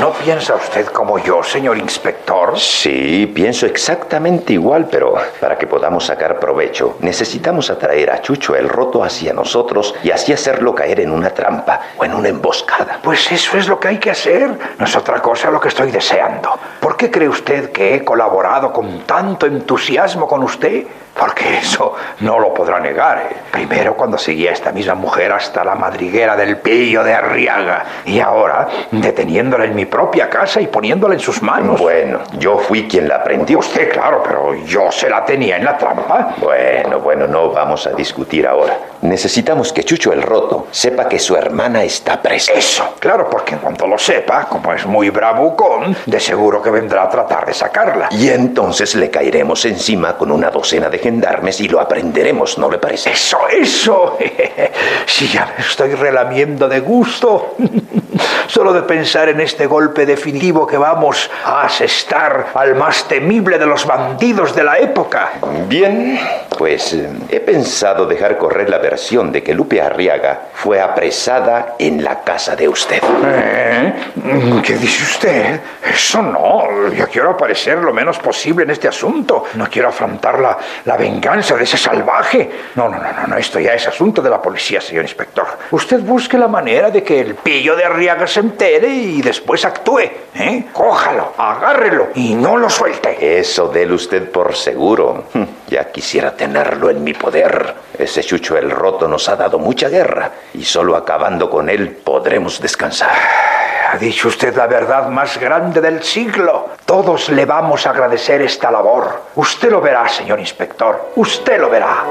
¿No piensa usted como yo, señor inspector? Sí, pienso exactamente igual, pero para que podamos sacar provecho, necesitamos atraer a Chucho el Roto hacia nosotros y así hacerlo caer en una trampa o en una emboscada. Pues eso es lo que hay que hacer. No es otra cosa lo que estoy deseando. ¿Por qué cree usted que he colaborado con tanto entusiasmo con usted? Porque eso no lo podrá negar. Primero cuando seguía a esta misma mujer hasta la madriguera del Pillo de Arriaga. Y ahora deteniéndola en mi propia casa y poniéndola en sus manos. Bueno, yo fui quien la prendió. Usted, claro, pero yo se la tenía en la trampa. Bueno, no vamos a discutir ahora. Necesitamos que Chucho el Roto sepa que su hermana está presa. Eso, claro, porque en cuanto lo sepa, como es muy bravucón, de seguro que vendrá a tratar de sacarla. Y entonces le caeremos encima con una docena de gendarmes y lo aprenderemos, ¿no le parece? Eso. Sí, ya me estoy relamiendo de gusto. Solo de pensar en este golpe definitivo que vamos a asestar al más temible de los bandidos de la época. Bien, pues he pensado dejar correr la versión de que Lupe Arriaga fue apresada en la casa de usted. ¿Qué dice usted? Eso no. Yo quiero aparecer lo menos posible en este asunto. No quiero afrontar la venganza de ese salvaje. No. Esto ya es asunto de la policía, señor inspector. Usted busque la manera de que el Pillo de Arriaga se entere y después actúe. Cójalo, agárrelo y no lo suelte. Eso déle usted por seguro. Ya quisiera tenerlo en mi poder. Ese Chucho el Roto nos ha dado mucha guerra y solo acabando con él podremos descansar. Ha dicho usted la verdad más grande del siglo. Todos le vamos a agradecer esta labor. Usted lo verá, señor inspector. Usted lo verá.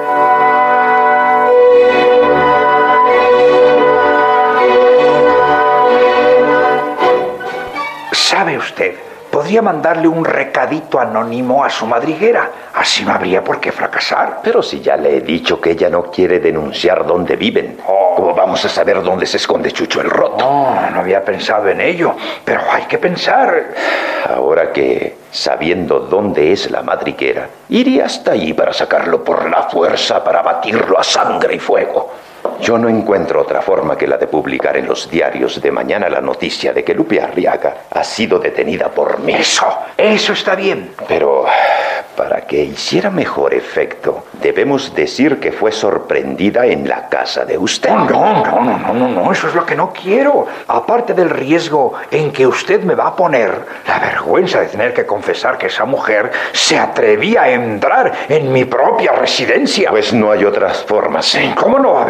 ¿Sabe usted? Podría mandarle un recadito anónimo a su madriguera. Así no habría por qué fracasar. Pero si ya le he dicho que ella no quiere denunciar dónde viven, ¿cómo vamos a saber dónde se esconde Chucho el Roto? No había pensado en ello, pero hay que pensar. Ahora que, sabiendo dónde es la madriguera, iría hasta allí para sacarlo por la fuerza, para batirlo a sangre y fuego. Yo no encuentro otra forma que la de publicar en los diarios de mañana la noticia de que Lupe Arriaga ha sido detenida por mí. Eso está bien. Pero para que hiciera mejor efecto, debemos decir que fue sorprendida en la casa de usted. No, eso es lo que no quiero. Aparte del riesgo en que usted me va a poner, la vergüenza de tener que confesar que esa mujer se atrevía a entrar en mi propia residencia. Pues no hay otras formas. ¿Cómo no? A ver.